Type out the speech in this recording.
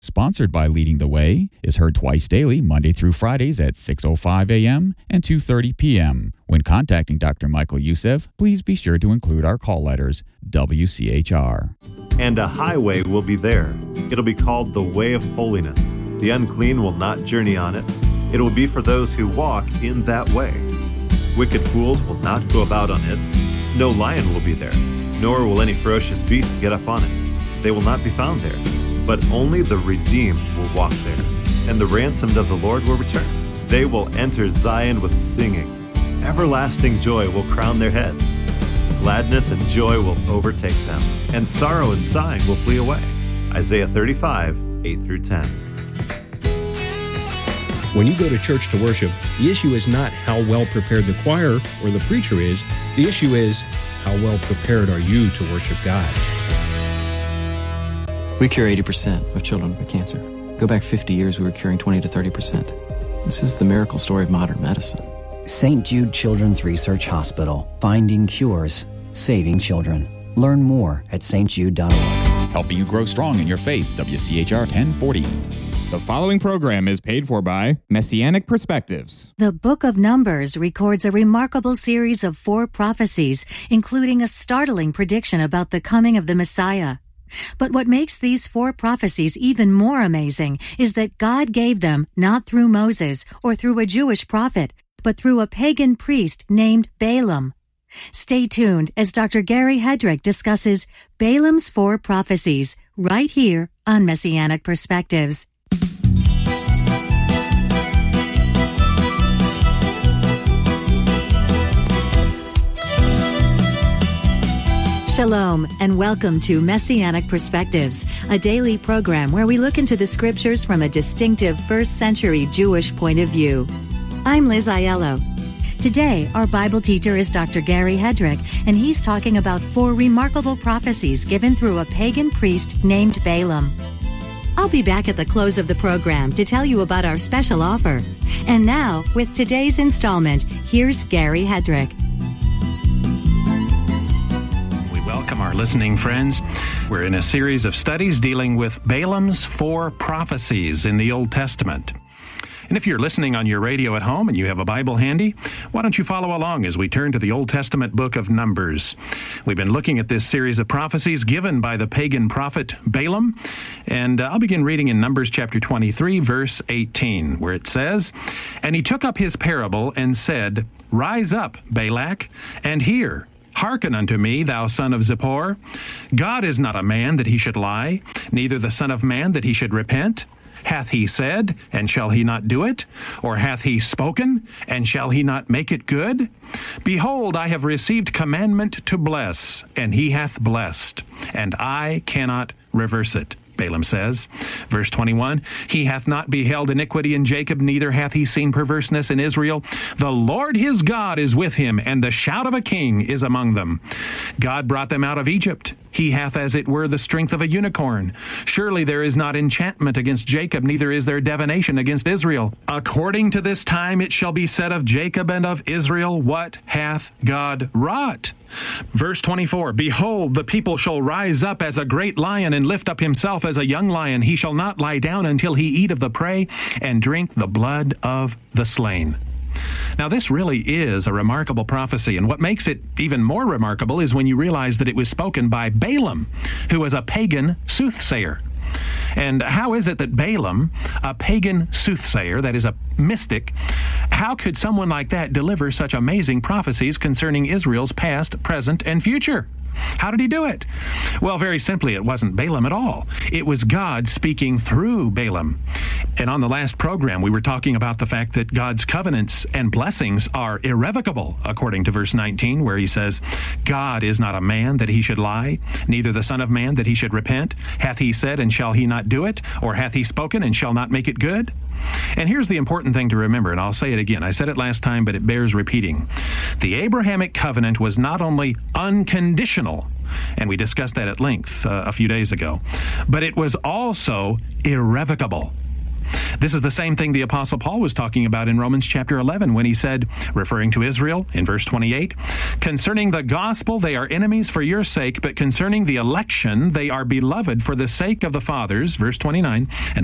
sponsored by Leading the Way, is heard twice daily, Monday through Fridays at 6:05 a.m. and 2:30 p.m. When contacting Dr. Michael Youssef, please be sure to include our call letters, WCHR. And a highway will be there. It'll be called the Way of Holiness. The unclean will not journey on it. It will be for those who walk in that way. Wicked fools will not go about on it. No lion will be there, nor will any ferocious beast get up on it. They will not be found there. But only the redeemed will walk there, and the ransomed of the Lord will return. They will enter Zion with singing. Everlasting joy will crown their heads. Gladness and joy will overtake them, and sorrow and sighing will flee away. Isaiah 35, 8-10. When you go to church to worship, the issue is not how well prepared the choir or the preacher is. The issue is how well prepared are you to worship God. We cure 80% of children with cancer. Go back 50 years, we were curing 20 to 30%. This is the miracle story of modern medicine. St. Jude Children's Research Hospital. Finding cures. Saving children. Learn more at stjude.org. Helping you grow strong in your faith, WCHR 1040. The following program is paid for by Messianic Perspectives. The Book of Numbers records a remarkable series of 4 prophecies, including a startling prediction about the coming of the Messiah. But what makes these 4 prophecies even more amazing is that God gave them not through Moses or through a Jewish prophet, but through a pagan priest named Balaam. Stay tuned as Dr. Gary Hedrick discusses Balaam's 4 prophecies right here on Messianic Perspectives. Shalom, and welcome to Messianic Perspectives, a daily program where we look into the scriptures from a distinctive first-century Jewish point of view. I'm Liz Aiello. Today, our Bible teacher is Dr. Gary Hedrick, and he's talking about 4 remarkable prophecies given through a pagan priest named Balaam. I'll be back at the close of the program to tell you about our special offer. And now, with today's installment, here's Gary Hedrick. Welcome, our listening friends. We're in a series of studies dealing with Balaam's 4 prophecies in the Old Testament. And if you're listening on your radio at home and you have a Bible handy, why don't you follow along as we turn to the Old Testament book of Numbers. We've been looking at this series of prophecies given by the pagan prophet Balaam, and I'll begin reading in Numbers chapter 23, verse 18, where it says, "And he took up his parable and said, Rise up, Balak, and hear. Hearken unto me, thou son of Zippor. God is not a man that he should lie, neither the son of man that he should repent. Hath he said, and shall he not do it? Or hath he spoken, and shall he not make it good? Behold, I have received commandment to bless, and he hath blessed, and I cannot reverse it." Balaam says. Verse 21, "He hath not beheld iniquity in Jacob, neither hath he seen perverseness in Israel. The Lord his God is with him, and the shout of a king is among them. God brought them out of Egypt. He hath as it were the strength of a unicorn. Surely there is not enchantment against Jacob, neither is there divination against Israel. According to this time it shall be said of Jacob and of Israel, What hath God wrought?" Verse 24, "Behold, the people shall rise up as a great lion and lift up himself as a young lion. He shall not lie down until he eat of the prey and drink the blood of the slain." Now, this really is a remarkable prophecy, and what makes it even more remarkable is when you realize that it was spoken by Balaam, who was a pagan soothsayer. And how is it that Balaam, a pagan soothsayer, that is a mystic, how could someone like that deliver such amazing prophecies concerning Israel's past, present, and future? How did he do it? Well, very simply, it wasn't Balaam at all. It was God speaking through Balaam. And on the last program, we were talking about the fact that God's covenants and blessings are irrevocable, according to verse 19, where he says, God is not a man that he should lie, neither the son of man that he should repent. Hath he said, and shall he not do it? Or hath he spoken, and shall not make it good? And here's the important thing to remember, and I'll say it again. I said it last time, but it bears repeating. The Abrahamic covenant was not only unconditional, and we discussed that at length a few days ago, but it was also irrevocable. This is the same thing the Apostle Paul was talking about in Romans chapter 11 when he said, referring to Israel in verse 28, concerning the gospel they are enemies for your sake, but concerning the election they are beloved for the sake of the fathers, verse 29, and